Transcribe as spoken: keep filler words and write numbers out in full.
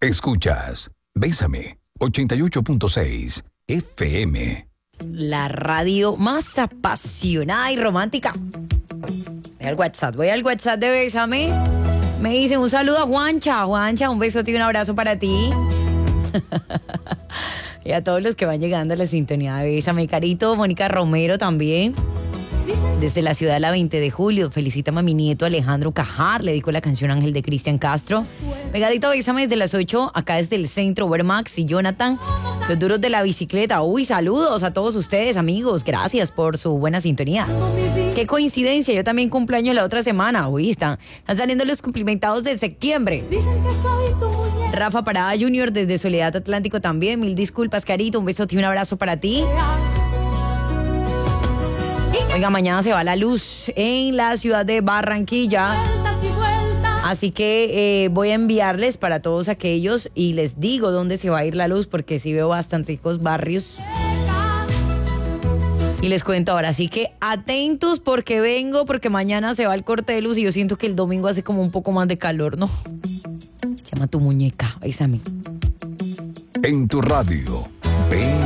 Escuchas Bésame ochenta y ocho punto seis F M. La radio más apasionada y romántica. Voy al WhatsApp, voy al WhatsApp de Bésame. Me dicen un saludo a Juancha. Juancha, un besote y un abrazo para ti. Y a todos los que van llegando a la sintonía de Bésame. Carito, Mónica Romero también. Desde la ciudad de la veinte de julio. Felicítame a mi nieto Alejandro Cajar. Le dedico la canción Ángel de Cristian Castro. Pegadito Bésame desde las ocho. Acá desde el centro. Max y Jonathan. Los duros de la bicicleta. Uy, saludos a todos ustedes, amigos. Gracias por su buena sintonía. Qué coincidencia. Yo también cumpleaños la otra semana. Uy, están, están saliendo los cumplimentados de septiembre. Rafa Parada Junior desde Soledad Atlántico también. Mil disculpas, Carito. Un besote y un abrazo para ti. Oiga, mañana se va la luz en la ciudad de Barranquilla. Así que eh, voy a enviarles para todos aquellos y les digo dónde se va a ir la luz porque sí veo bastanticos barrios. Y les cuento ahora, así que atentos porque vengo, porque mañana se va el corte de luz y yo siento que el domingo hace como un poco más de calor, ¿no? Llama a tu muñeca, Bésame. En tu radio. Ven.